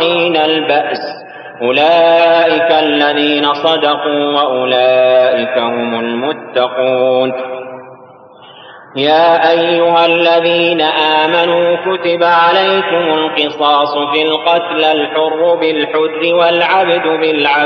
حين البأس أولئك الذين صدقوا وأولئك هم المتقون. يا أيها الذين آمنوا كتب عليكم القصاص في القتلى الحر بالحر والعبد بالعبد